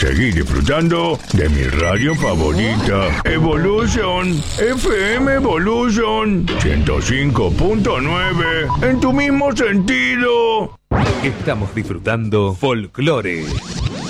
Seguí disfrutando de mi radio favorita, Evolution, FM Evolution 105.9, en tu mismo sentido. Estamos disfrutando Folclore.